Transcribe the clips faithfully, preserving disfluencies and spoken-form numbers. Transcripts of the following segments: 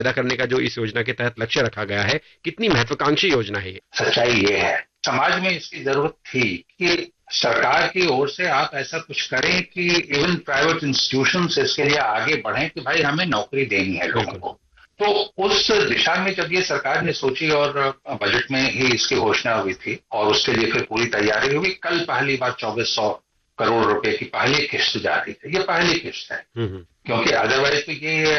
पैदा करने का जो इस योजना के तहत लक्ष्य रखा गया है, कितनी महत्वाकांक्षी योजना है ये? सच्चाई ये है, समाज में इसकी जरूरत थी कि सरकार की ओर से आप ऐसा कुछ करें कि इवन प्राइवेट इंस्टीट्यूशंस इसके लिए आगे बढ़ें कि भाई हमें नौकरी देनी है लोगों को। तो उस दिशा में जब ये सरकार ने सोची और बजट में ही इसकी घोषणा हुई थी और उसके लिए फिर पूरी तैयारी हुई, कल पहली बार चौबीस सौ करोड़ रुपए की पहली किस्त जारी है। ये पहली किस्त है, क्योंकि अदरवाइज तो ये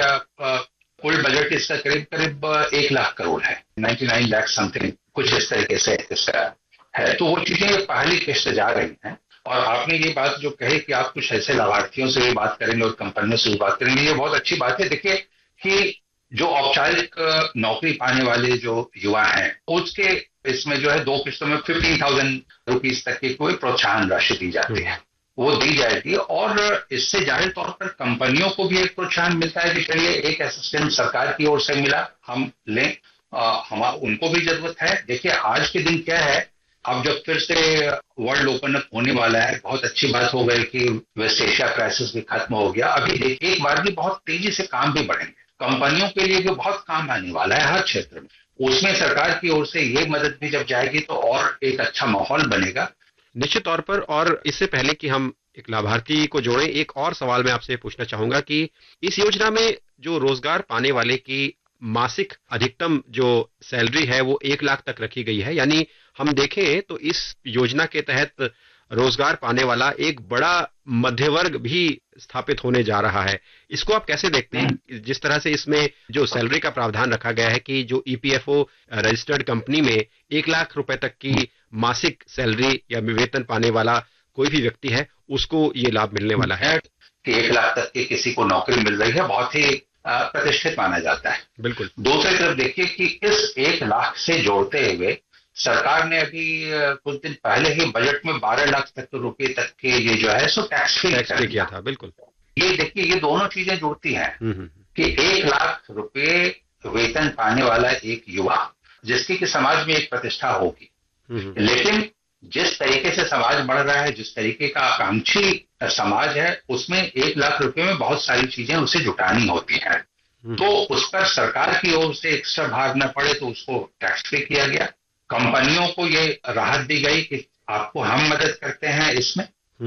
कुल बजट इसका करीब करीब एक लाख करोड़ है, नाइन्टी नाइन लाख समथिंग कुछ इस तरीके से इसका है। तो वो चीजें पहली किस्त जा रही हैं। और आपने ये बात जो कही कि आप कुछ ऐसे लाभार्थियों से भी बात करेंगे और कंपनियों से भी बात करेंगे, ये बहुत अच्छी बात है। देखिए कि जो औपचारिक नौकरी पाने वाले जो युवा हैं उसके इसमें जो है दो किस्तों में फिफ्टीन थाउजेंड रुपीज तक की कोई प्रोत्साहन राशि दी जाती है, वो दी जाएगी। और इससे जाहिर तौर पर कंपनियों को भी एक प्रोत्साहन मिलता है कि चलिए एक असिस्टेंट सरकार की ओर से मिला, हम लें, हम उनको भी जरूरत है। देखिए आज के दिन क्या है, अब जब फिर से वर्ल्ड ओपन अप होने वाला है, बहुत अच्छी बात हो गई कि वेस्ट एशिया क्राइसिस भी खत्म हो गया। अभी देखिए एक बार भी बहुत तेजी से काम भी बढ़ेंगे, कंपनियों के लिए भी बहुत काम आने वाला है हर क्षेत्र में। उसमें सरकार की ओर से ये मदद भी जब जाएगी तो और एक अच्छा माहौल बनेगा निश्चित तौर पर। और इससे पहले कि हम एक लाभार्थी को जोड़ें, एक और सवाल मैं आपसे पूछना चाहूंगा कि इस योजना में जो रोजगार पाने वाले की मासिक अधिकतम जो सैलरी है वो एक लाख तक रखी गई है। यानी हम देखें तो इस योजना के तहत रोजगार पाने वाला एक बड़ा मध्य वर्ग भी स्थापित होने जा रहा है। इसको आप कैसे देखते हैं, जिस तरह से इसमें जो सैलरी का प्रावधान रखा गया है कि जो ईपीएफओ रजिस्टर्ड कंपनी में एक लाख रुपए तक की मासिक सैलरी या वेतन पाने वाला कोई भी व्यक्ति है उसको ये लाभ मिलने वाला है कि एक लाख तक की किसी को नौकरी मिल रही है, बहुत ही प्रतिष्ठित माना जाता है। बिल्कुल। दूसरी तरफ देखिए कि इस एक लाख से जोड़ते हुए सरकार ने अभी कुछ दिन पहले ही बजट में बारह लाख तक रुपए तक के ये जो है सो टैक्स फ्री किया था। बिल्कुल। ये देखिए ये दोनों चीजें जुड़ती हैं कि एक लाख रुपए वेतन पाने वाला एक युवा जिसकी कि समाज में एक प्रतिष्ठा होगी, लेकिन जिस तरीके से समाज बढ़ रहा है, जिस तरीके का आकांक्षी समाज है, उसमें एक लाख रुपए में बहुत सारी चीजें उसे जुटानी होती हैं। तो उस पर सरकार की ओर से एक्स्ट्रा भार न पड़े तो उसको टैक्स फ्री किया गया। कंपनियों को ये राहत दी गई कि आपको हम मदद करते हैं इसमें।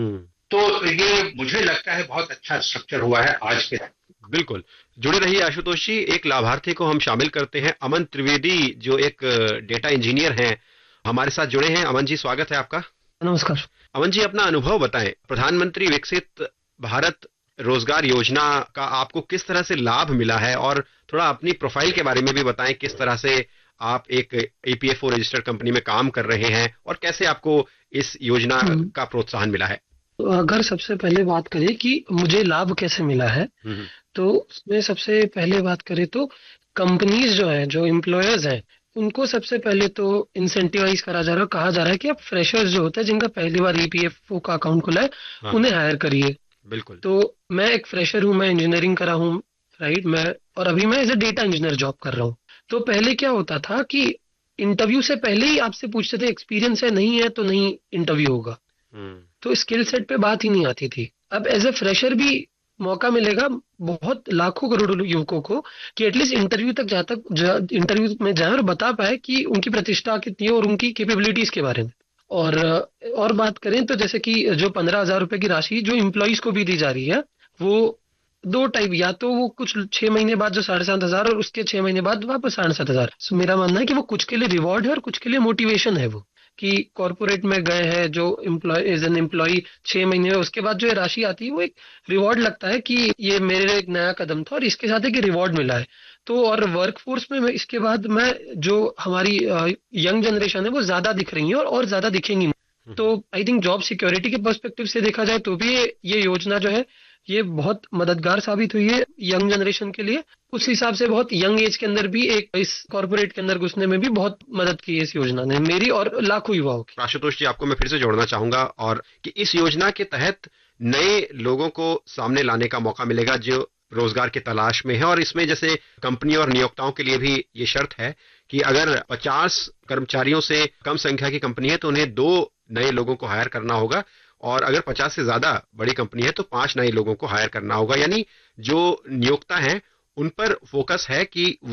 तो ये मुझे लगता है बहुत अच्छा स्ट्रक्चर हुआ है आज के। बिल्कुल। जुड़े रहिए आशुतोष जी। एक लाभार्थी को हम शामिल करते हैं, अमन त्रिवेदी जो एक डेटा इंजीनियर हैं, हमारे साथ जुड़े हैं। अमन जी स्वागत है आपका। नमस्कार। अमन जी अपना अनुभव बताएं, प्रधानमंत्री विकसित भारत रोजगार योजना का आपको किस तरह से लाभ मिला है और थोड़ा अपनी प्रोफाइल के बारे में भी बताएं, किस तरह से आप एक ईपीएफओ रजिस्टर्ड कंपनी में काम कर रहे हैं और कैसे आपको इस योजना का प्रोत्साहन मिला है। अगर सबसे पहले बात करें कि मुझे लाभ कैसे मिला है, तो उसमें सबसे पहले बात करें तो कंपनीज जो है, जो एम्प्लॉयर्स हैं, उनको सबसे पहले तो इंसेंटिवाइज करा जा रहा है, कहा जा रहा है कि आप फ्रेशर्स जो होते हैं जिनका पहली बार ईपीएफओ का अकाउंट खुला है, हाँ। उन्हें हायर करिए। बिल्कुल। तो मैं एक फ्रेशर हूँ, मैं इंजीनियरिंग करा हूँ, राइट, मैं और अभी मैं as a data engineer job कर रहा हूँ। तो पहले क्या होता था कि इंटरव्यू से पहले ही आपसे पूछते थे एक्सपीरियंस है, नहीं है तो नहीं इंटरव्यू होगा, तो स्किल सेट पे बात ही नहीं आती थी। अब एज ए फ्रेशर भी मौका मिलेगा बहुत लाखों करोड़ों युवकों को कि एटलीस्ट इंटरव्यू तक जा तक इंटरव्यू में जाए और बता पाए कि उनकी प्रतिष्ठा कितनी है और उनकी कैपेबिलिटीज के बारे में। और और बात करें तो जैसे कि जो पंद्रह हजार रुपए की राशि जो एम्प्लॉइज को भी दी जा रही है, वो दो टाइप, या तो वो कुछ छह महीने बाद जो साढ़े सात हजार और उसके छह महीने बाद वापस साढ़े सात हजार। so, मेरा मानना है कि वो कुछ के लिए रिवॉर्ड है और कुछ के लिए मोटिवेशन है। वो कि कॉर्पोरेट में गए हैं जो एम्प्लॉय एज एन एम्प्लॉय छह महीने में, उसके बाद जो राशि आती है वो एक रिवॉर्ड लगता है कि ये मेरे लिए एक नया कदम था और इसके साथ एक रिवॉर्ड मिला है। तो और वर्कफोर्स में इसके बाद मैं जो हमारी यंग जनरेशन है वो ज्यादा दिख रही है और, और ज्यादा दिखेंगी। तो आई थिंक जॉब सिक्योरिटी के पर्सपेक्टिव से देखा जाए तो भी ये योजना जो है ये बहुत मददगार साबित हुई है यंग जनरेशन के लिए। उस हिसाब से बहुत यंग एज के अंदर भी एक इस कॉर्पोरेट के अंदर घुसने में भी बहुत मदद की है इस योजना ने, मेरी और लाखों युवाओं की। आशुतोष जी आपको मैं फिर से जोड़ना चाहूंगा और कि इस योजना के तहत नए लोगों को सामने लाने का मौका मिलेगा जो रोजगार की तलाश में है। और इसमें जैसे कंपनी और नियोक्ताओं के लिए भी ये शर्त है कि अगर पचास कर्मचारियों से कम संख्या की कंपनी है तो उन्हें दो नए लोगों को हायर करना होगा, और अगर पचास से ज्यादा बड़ी कंपनी है तो पांच नए लोगों को हायर करना होगा। यानी जो नियोक्ता हैं उन पर फोकस है कि